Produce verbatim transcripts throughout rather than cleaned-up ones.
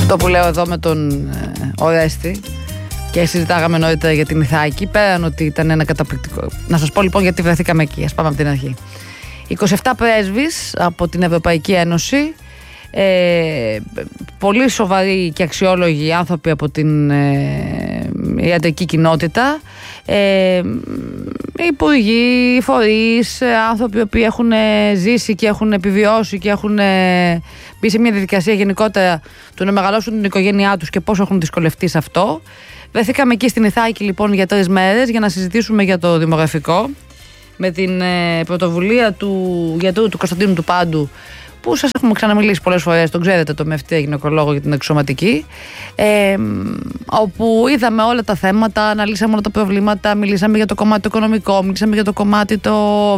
Αυτό που λέω εδώ με τον ε, Ορέστη και συζητάγαμε νωρίτερα για την Ιθάκη, πέραν ότι ήταν ένα καταπληκτικό. Να σας πω λοιπόν γιατί βρεθήκαμε εκεί. Ας πάμε από την αρχή. είκοσι επτά πρέσβεις από την Ευρωπαϊκή Ένωση, ε, πολύ σοβαροί και αξιόλογοι άνθρωποι από την ε, ιατρική κοινότητα, ε, υπουργοί, φορείς, άνθρωποι που έχουν ζήσει και έχουν επιβιώσει και έχουν μπει σε μια διαδικασία γενικότερα του να μεγαλώσουν την οικογένειά τους και πόσο έχουν δυσκολευτεί σε αυτό. Βρεθήκαμε εκεί στην Ιθάκη λοιπόν για τρεις μέρες για να συζητήσουμε για το δημογραφικό με την ε, πρωτοβουλία του γιατρού του Κωνσταντίνου του Πάντου, που σας έχουμε ξαναμιλήσει πολλές φορές, τον ξέρετε, το μευτή γυναικολόγο για την εξωματική, ε, όπου είδαμε όλα τα θέματα, αναλύσαμε όλα τα προβλήματα, μιλήσαμε για το κομμάτι το οικονομικό, μιλήσαμε για το κομμάτι το,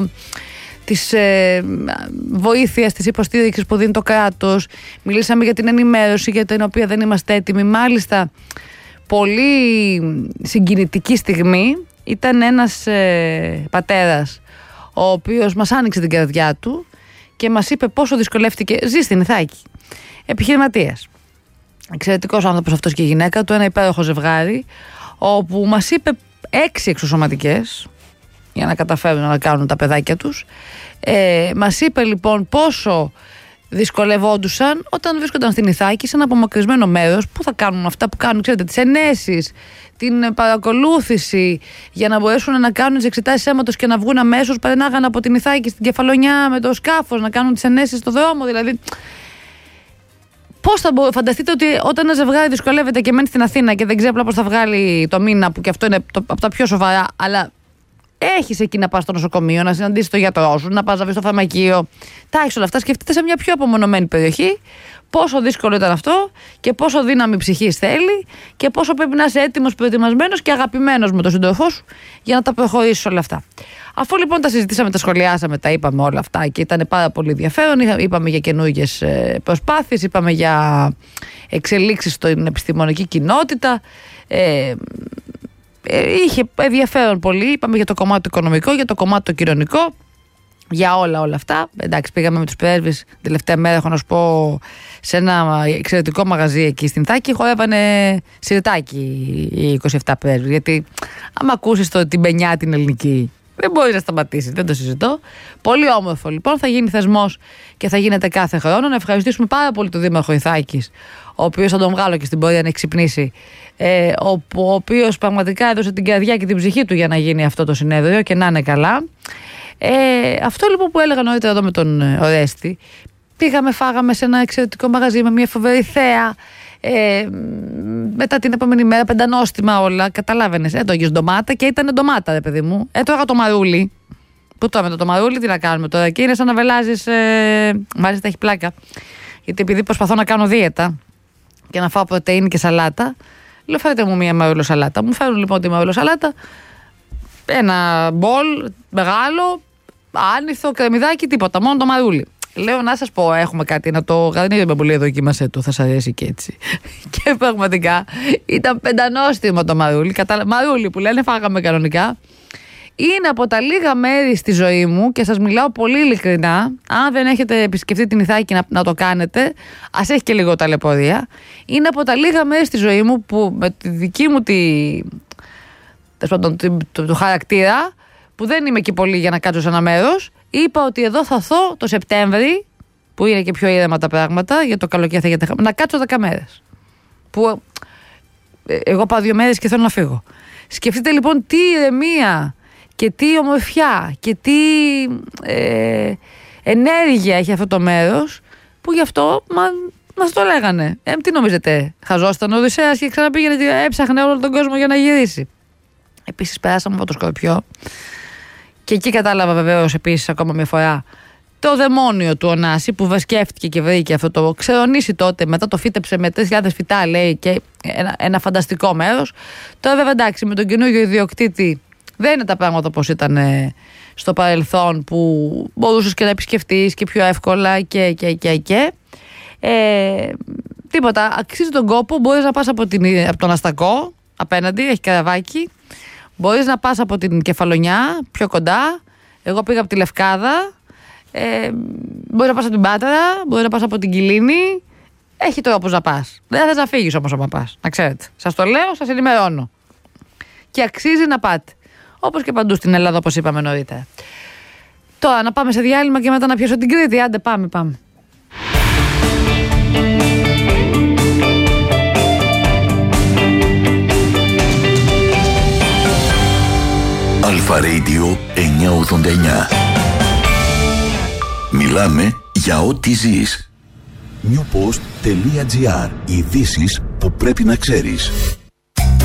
της ε, βοήθειας, της υποστήριξης που δίνει το κράτος, μιλήσαμε για την ενημέρωση για την οποία δεν είμαστε έτοιμοι. Μάλιστα, πολύ συγκινητική στιγμή ήταν ένας ε, πατέρας ο οποίος μας άνοιξε την καρδιά του και μας είπε πόσο δυσκολεύτηκε. Ζει στην Ιθάκη, επιχειρηματίας, εξαιρετικός άνθρωπος αυτός και η γυναίκα του, ένα υπέροχο ζευγάρι, όπου μας είπε έξι εξωσωματικές για να καταφέρουν να κάνουν τα παιδάκια τους. ε, μας είπε λοιπόν πόσο δυσκολευόντουσαν όταν βρίσκονταν στην Ιθάκη, σε ένα απομακρυσμένο μέρος που θα κάνουν αυτά που κάνουν, ξέρετε, τις ενέσεις, την παρακολούθηση για να μπορέσουν να κάνουν τις εξετάσεις αίματος και να βγουν αμέσως. Περνάγαν από την Ιθάκη στην Κεφαλονιά με το σκάφος να κάνουν τις ενέσεις στο δρόμο. Δηλαδή, πώς θα μπορείτε, φανταστείτε ότι όταν ένα ζευγάρι δυσκολεύεται και μένει στην Αθήνα και δεν ξέρει απλά πώς θα βγάλει το μήνα, που και αυτό είναι το, από τα πιο σοβαρά, αλλά έχεις εκεί να πας στο νοσοκομείο, να συναντήσεις τον γιατρό σου, να πας να βρεις στο φαρμακείο. Τα έχεις όλα αυτά. Σκεφτείτε σε μια πιο απομονωμένη περιοχή πόσο δύσκολο ήταν αυτό και πόσο δύναμη ψυχής θέλει και πόσο πρέπει να είσαι έτοιμος, προετοιμασμένος και αγαπημένος με τον σύντροφό σου για να τα προχωρήσεις όλα αυτά. Αφού λοιπόν τα συζητήσαμε, τα σχολιάσαμε, τα είπαμε όλα αυτά και ήταν πάρα πολύ ενδιαφέρον, είπαμε για καινούργιες προσπάθειες, είπαμε για εξελίξεις στην επιστημονική κοινότητα. Ε, Είχε ενδιαφέρον πολύ. Είπαμε για το κομμάτι το οικονομικό, για το κομμάτι το κοινωνικό, για όλα όλα αυτά. Εντάξει, πήγαμε με τους πρέσβεις την τελευταία μέρα, έχω να σου πω, σε ένα εξαιρετικό μαγαζί εκεί στην Θάκη. Χορεύανε σιρτάκι οι είκοσι επτά πρέσβεις. Γιατί άμα ακούσεις το, την πενιά την ελληνική, δεν μπορεί να σταματήσει, δεν το συζητώ. Πολύ όμορφο λοιπόν, θα γίνει θεσμός και θα γίνεται κάθε χρόνο. Να ευχαριστήσουμε πάρα πολύ τον Δήμαρχο Ιθάκης, ο οποίος θα τον βγάλω και στην πορεία να έχει ξυπνήσει, ε, ο, ο οποίος πραγματικά έδωσε την καρδιά και την ψυχή του για να γίνει αυτό το συνέδριο και να είναι καλά. Ε, αυτό λοιπόν που έλεγα νωρίτερα εδώ με τον Ορέστη, πήγαμε, φάγαμε σε ένα εξαιρετικό μαγαζί με μια φοβερή θέα. Ε, μετά την επόμενη μέρα πεντανόστιμα όλα, καταλάβαινες. Έτρωγες ντομάτα και ήταν ντομάτα, ρε παιδί μου. Έτρωγα το μαρούλι. Πού τώρα με το μαρούλι, τι να κάνουμε τώρα. Και είναι σαν να βελάζεις. Ε, μάλιστα έχει πλάκα. Γιατί επειδή προσπαθώ να κάνω δίαιτα και να φάω πρωτεΐνη και σαλάτα, λέω φέρετε μου μια μαρούλο σαλάτα. Μου φέρουν λοιπόν τη μαρούλο σαλάτα, ένα μπολ μεγάλο, άνηθο, κρεμμυδάκι, τίποτα. Μόνο το μαρούλι. Λέω να σας πω, έχουμε κάτι να το γαρνίρι με πολύ, δοκίμασέ το, θα σας αρέσει και έτσι. Και πραγματικά ήταν πεντανόστιμο το μαρούλι. Κατα... Μαρούλι που λένε, φάγαμε κανονικά. Είναι από τα λίγα μέρη στη ζωή μου και σας μιλάω πολύ ειλικρινά. Αν δεν έχετε επισκεφτεί την Ιθάκη να, να το κάνετε, ας έχει και λίγο ταλαιπωρία. Είναι από τα λίγα μέρη στη ζωή μου που με τη δική μου τη, το, το, το, το χαρακτήρα, που δεν είμαι και πολύ για να κάτσω σε ένα μέρος, είπα ότι εδώ θα έρθω το Σεπτέμβρη, που είναι και πιο ήρεμα τα πράγματα, για το καλοκαίρι θα γίνεται, να κάτσω δέκα μέρες. Που εγώ πάω δύο μέρες και θέλω να φύγω. Σκεφτείτε λοιπόν τι ηρεμία και τι ομορφιά και τι ε, ενέργεια έχει αυτό το μέρος, που γι' αυτό μα, μας το λέγανε. Ε, τι νομίζετε, χαζόσταν ο Οδυσσέας και ξαναπήγαινε και έψαχνε όλο τον κόσμο για να γυρίσει. Επίσης περάσαμε από το Σκορπιό και εκεί κατάλαβα βεβαίως επίσης ακόμα μια φορά το δαιμόνιο του Ωνάση, που σκέφτηκε και βρήκε αυτό το ξερονήσι τότε, μετά το φύτεψε με τρεις χιλιάδες φυτά, λέει, και ένα, ένα φανταστικό μέρος. Τώρα βέβαια εντάξει, με τον καινούργιο ιδιοκτήτη δεν είναι τα πράγματα όπως ήταν στο παρελθόν, που μπορούσες και να επισκεφτείς και πιο εύκολα και και και και ε, τίποτα, αξίζει τον κόπο. Μπορείς να πας από, την, από τον Αστακό απέναντι, έχει καραβάκι. Μπορείς να πας από την Κεφαλονιά πιο κοντά. Εγώ πήγα από τη Λευκάδα. Ε, μπορείς να πας από την Πάτρα, μπορείς να πας από την Κιλίνη. Έχει τρόπους να πας. Δεν θες να φύγεις όμως άμα πας. Να ξέρετε. Σας το λέω, σας ενημερώνω. Και αξίζει να πάτε. Όπως και παντού στην Ελλάδα, όπως είπαμε νωρίτερα. Τώρα να πάμε σε διάλειμμα και μετά να πιάσω την Κρήτη. Άντε, πάμε, πάμε. Αλφα Radio εννιακόσια ογδόντα εννιά. Μιλάμε για ό,τι ζεις. newpost.gr. Ειδήσεις που πρέπει να ξέρεις.